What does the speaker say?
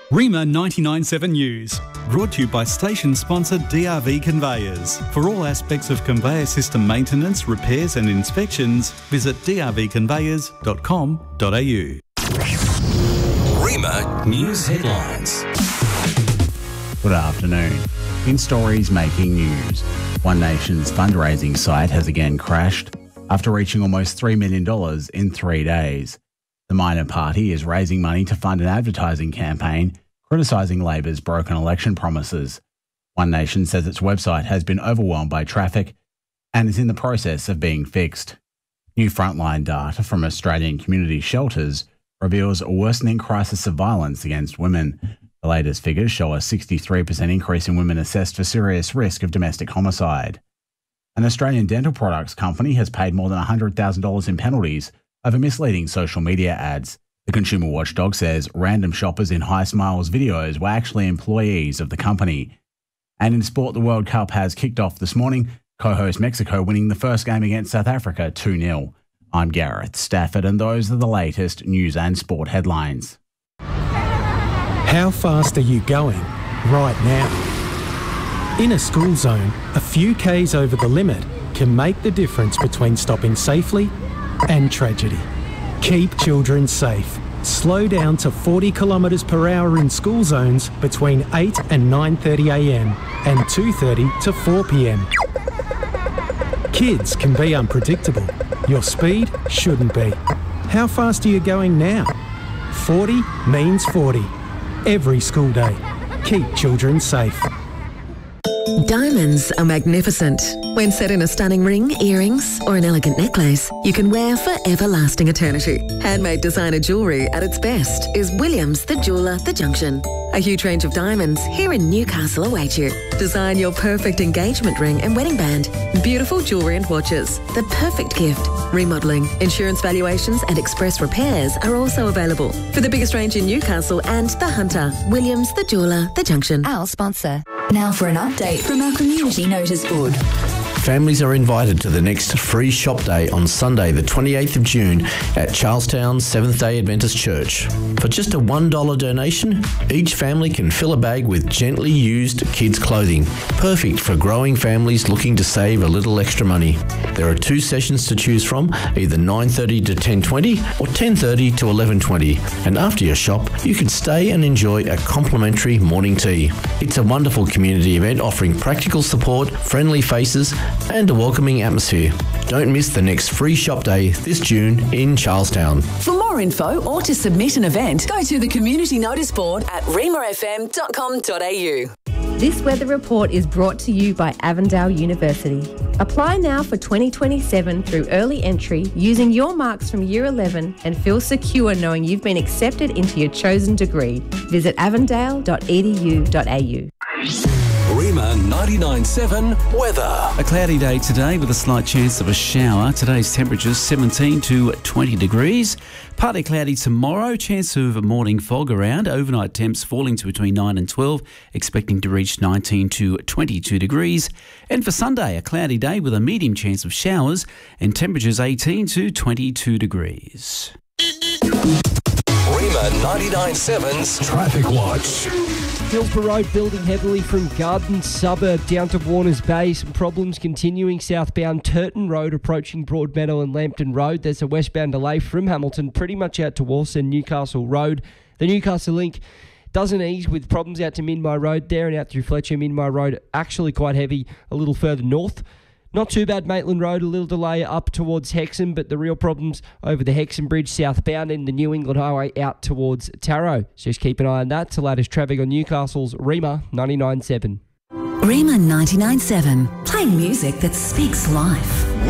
Rima 99.7 News, brought to you by station sponsor DRV Conveyors. For all aspects of conveyor system maintenance, repairs and inspections, visit drvconveyors.com.au. Rima News Headlines. Good afternoon. In stories making news, One Nation's fundraising site has again crashed after reaching almost $3 million in 3 days. The minor party is raising money to fund an advertising campaign criticising Labor's broken election promises. One Nation says its website has been overwhelmed by traffic and is in the process of being fixed. New frontline data from Australian community shelters reveals a worsening crisis of violence against women. The latest figures show a 63% increase in women assessed for serious risk of domestic homicide. An Australian dental products company has paid more than $100,000 in penalties over misleading social media ads. The consumer watchdog says random shoppers in High Smiles videos were actually employees of the company. And in sport, the World Cup has kicked off this morning, co-host Mexico winning the first game against South Africa 2-0. I'm Gareth Stafford, and those are the latest news and sport headlines. How fast are you going right now? In a school zone, a few Ks over the limit can make the difference between stopping safely and tragedy. Keep children safe. Slow down to 40 kilometres per hour in school zones between 8 and 9:30am and 2:30 to 4pm. Kids can be unpredictable. Your speed shouldn't be. How fast are you going now? 40 means 40. Every school day. Keep children safe. Diamonds are magnificent. When set in a stunning ring, earrings or an elegant necklace, you can wear for everlasting eternity. Handmade designer jewellery at its best is Williams the Jeweller, The Junction. A huge range of diamonds here in Newcastle await you. Design your perfect engagement ring and wedding band. Beautiful jewellery and watches. The perfect gift. Remodelling, insurance valuations and express repairs are also available. For the biggest range in Newcastle and The Hunter, Williams the Jeweller, The Junction. Our sponsor. Now for an update from our community notice board. Families are invited to the next free shop day on Sunday the 28th of June at Charlestown Seventh-day Adventist Church. For just a $1 donation, each family can fill a bag with gently used kids' clothing, perfect for growing families looking to save a little extra money. There are 2 sessions to choose from, either 9:30 to 10:20 or 10:30 to 11:20. And after your shop, you can stay and enjoy a complimentary morning tea. It's a wonderful community event offering practical support, friendly faces, and a welcoming atmosphere. Don't miss the next free shop day this June in Charlestown. For more info or to submit an event, go to the community notice board at rimafm.com.au. This weather report is brought to you by Avondale University. Apply now for 2027 through early entry using your marks from Year 11 and feel secure knowing you've been accepted into your chosen degree. Visit avondale.edu.au. Rima 99.7 weather. A cloudy day today with a slight chance of a shower. Today's temperatures 17 to 20 degrees. Partly cloudy tomorrow, chance of morning fog around. Overnight temps falling to between 9 and 12, expecting to reach 19 to 22 degrees. And for Sunday, a cloudy day with a medium chance of showers and temperatures 18 to 22 degrees. Rima 99.7's Traffic Watch. Hillsborough Road building heavily from Garden Suburb down to Warners Bay. Some problems continuing southbound Turton Road approaching Broadmeadow and Lambton Road. There's a westbound delay from Hamilton pretty much out to Walsall Newcastle Road. The Newcastle link doesn't ease with problems out to Minmay Road there and out through Fletcher. Minmay Road actually quite heavy a little further north. Not too bad, Maitland Road, a little delay up towards Hexham, but the real problems over the Hexham Bridge southbound and the New England Highway out towards Tarot. So just keep an eye on that. It's the latest traffic on Newcastle's Rima 99.7. Rima 99.7. Playing music that speaks life.